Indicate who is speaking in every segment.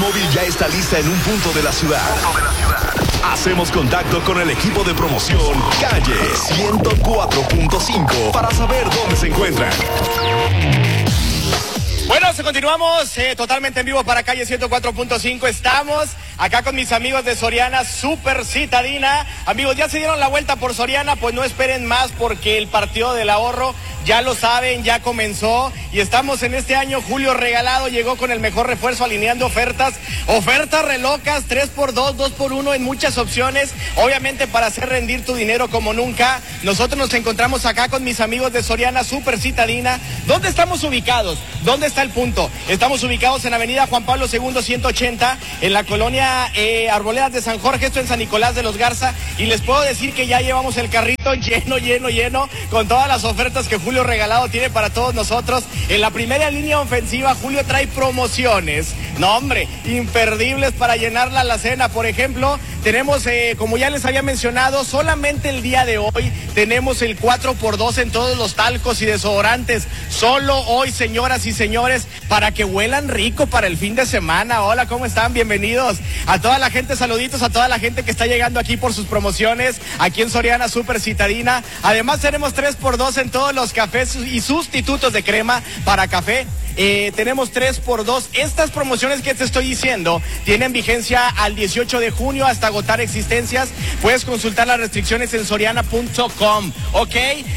Speaker 1: móvil ya está lista en un punto de la ciudad. Hacemos contacto con el equipo de promoción Calle 104.5 para saber dónde se encuentran.
Speaker 2: Bueno, continuamos totalmente en vivo para Calle 104.5. Estamos acá con mis amigos de Soriana Super Citadina. Amigos, ya se dieron la vuelta por Soriana, pues no esperen más porque el partido del ahorro, ya lo saben, ya comenzó. Y estamos en este año, Julio Regalado llegó con el mejor refuerzo alineando ofertas re locas, 3x2, 2x1 en muchas opciones. Obviamente para hacer rendir tu dinero como nunca. Nosotros nos encontramos acá con mis amigos de Soriana Super Citadina. ¿Dónde estamos ubicados? ¿Dónde está el punto? Estamos ubicados en Avenida Juan Pablo II 180, en la colonia Arboledas de San Jorge, esto en San Nicolás de los Garza, y les puedo decir que ya llevamos el carrito lleno, con todas las ofertas que Julio Regalado tiene para todos nosotros. En la primera línea ofensiva, Julio trae promociones, no hombre, imperdibles para llenar la alacena. Por ejemplo, tenemos, como ya les había mencionado, solamente el día de hoy tenemos el 4x2 en todos los talcos y desodorantes. Solo hoy, señoras y señores, para que huelan rico para el fin de semana. Hola, ¿cómo están? Bienvenidos. A toda la gente, saluditos a toda la gente que está llegando aquí por sus promociones, aquí en Soriana Super Citadina. Además tenemos 3x2 en todos los cafés y sustitutos de crema para café. Tenemos 3x2. Estas promociones que te estoy diciendo tienen vigencia al 18 de junio hasta agotar existencias. Puedes consultar las restricciones en soriana.com, ¿ok?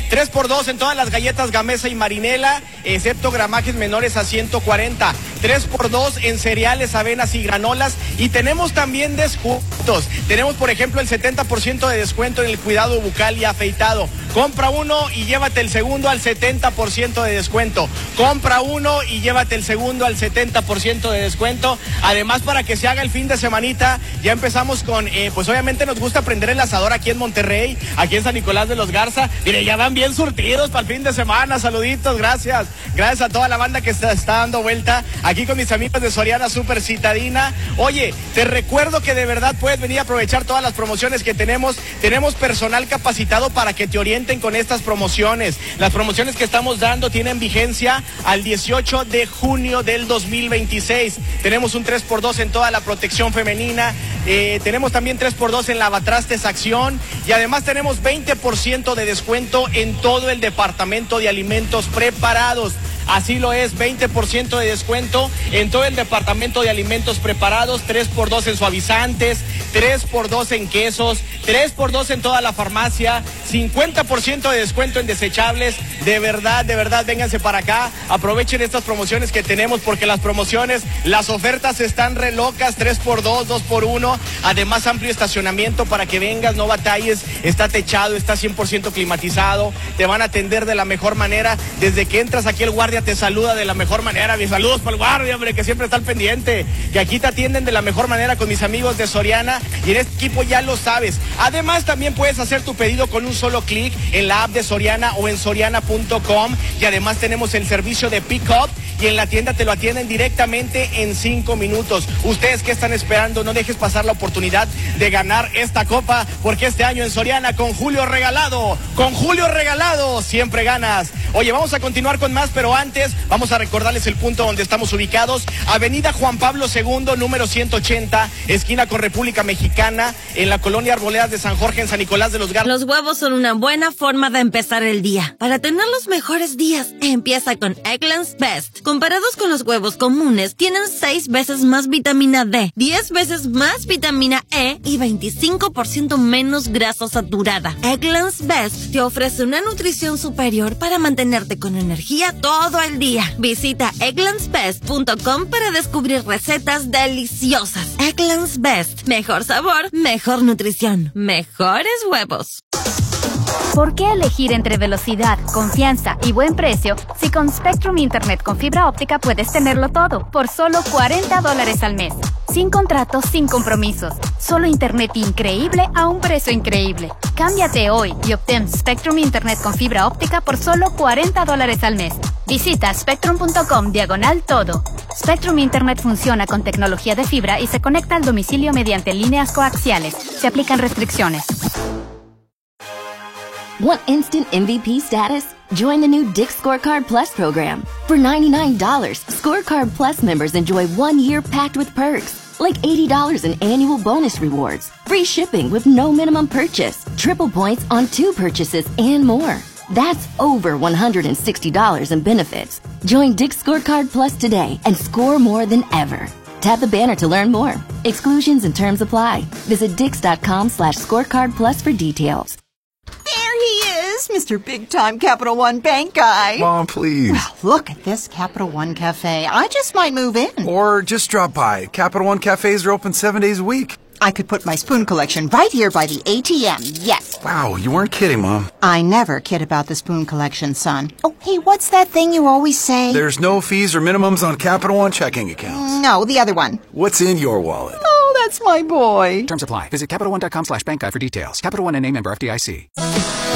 Speaker 2: 3x2 en todas las galletas Gamesa y Marinela, excepto gramajes menores a 140. 3x2 en cereales, avenas y granolas. Y tenemos también descuentos. Tenemos, por ejemplo, el 70% de descuento en el cuidado bucal y afeitado. Compra uno y llévate el segundo al 70% de descuento. Compra uno y llévate el segundo al 70% de descuento. Además, para que se haga el fin de semanita, ya empezamos con, pues obviamente nos gusta prender el asador aquí en Monterrey, aquí en San Nicolás de los Garza. Mire, ya van bien surtidos para el fin de semana. Saluditos, gracias. Gracias a toda la banda que está dando vuelta aquí con mis amigos de Soriana Super Citadina. Oye, te recuerdo que de verdad puedes venir a aprovechar todas las promociones que tenemos. Tenemos personal capacitado para que te orienten con estas promociones. Las promociones que estamos dando tienen vigencia al 18 de junio del 2026. Tenemos un 3x2 en toda la protección femenina. Tenemos también 3x2 en lavatrastes Acción. Y además tenemos 20% de descuento en todo el departamento de alimentos preparados. Así lo es, 20% de descuento en todo el departamento de alimentos preparados, 3x2 en suavizantes, 3x2 en quesos, 3x2 en toda la farmacia, 50% de descuento en desechables. De verdad, vénganse para acá, aprovechen estas promociones que tenemos, porque las promociones, las ofertas están re locas, 3x2, 2x1, además amplio estacionamiento para que vengas, no batalles, está techado, está 100% climatizado, te van a atender de la mejor manera. Desde que entras aquí el guardia te saluda de la mejor manera. Mis saludos para el guardia, hombre, que siempre está al pendiente, que aquí te atienden de la mejor manera con mis amigos de Soriana, y en este equipo ya lo sabes. Además, también puedes hacer tu pedido con un solo clic en la app de Soriana o en soriana.com, y además tenemos el servicio de pick-up, y en la tienda te lo atienden directamente en 5 minutos. Ustedes, ¿qué están esperando? No dejes pasar la oportunidad de ganar esta copa, porque este año en Soriana con Julio Regalado siempre ganas. Oye, vamos a continuar con más, pero antes vamos a recordarles el punto donde estamos ubicados. Avenida Juan Pablo II, número 180, esquina con República Mexicana, en la colonia Arboledas de San Jorge, en San Nicolás de los Garza.
Speaker 3: Los huevos son una buena forma de empezar el día. Para tener los mejores días, empieza con Eggland's Best. Comparados con los huevos comunes, tienen 6 veces más vitamina D, 10 veces más vitamina E y 25% menos grasa saturada. Eggland's Best te ofrece una nutrición superior para mantenerte con energía todo el día. Visita egglandsbest.com para descubrir recetas deliciosas. Eggland's Best. Mejor sabor, mejor nutrición, mejores huevos.
Speaker 4: ¿Por qué elegir entre velocidad, confianza y buen precio si con Spectrum Internet con fibra óptica puedes tenerlo todo por solo $40 al mes? Sin contratos, sin compromisos. Solo internet increíble a un precio increíble. Cámbiate hoy y obtén Spectrum Internet con fibra óptica por solo $40 al mes. Visita spectrum.com/todo. Spectrum Internet funciona con tecnología de fibra y se conecta al domicilio mediante líneas coaxiales. Se aplican restricciones.
Speaker 5: Want instant MVP status? Join the new Dick's Scorecard Plus program. For $99, Scorecard Plus members enjoy 1 year packed with perks, like $80 in annual bonus rewards, free shipping with no minimum purchase, triple points on 2 purchases, and more. That's over $160 in benefits. Join Dick's Scorecard Plus today and score more than ever. Tap the banner to learn more. Exclusions and terms apply. Visit dix.com/scorecardplus for details.
Speaker 6: There he is, Mr. Big-Time Capital One Bank guy.
Speaker 7: Mom, please.
Speaker 6: Well, look at this Capital One Cafe. I just might move in.
Speaker 7: Or just drop by. Capital One cafes are open 7 days a week.
Speaker 6: I could put my spoon collection right here by the ATM, yes.
Speaker 7: Wow, you weren't kidding, Mom.
Speaker 6: I never kid about the spoon collection, son. Oh, hey, what's that thing you always say?
Speaker 7: There's no fees or minimums on Capital One checking accounts.
Speaker 6: No, the other one.
Speaker 7: What's in your wallet?
Speaker 6: Oh, that's my boy.
Speaker 8: Terms apply. Visit CapitalOne.com/bankguy for details. Capital One and a member FDIC.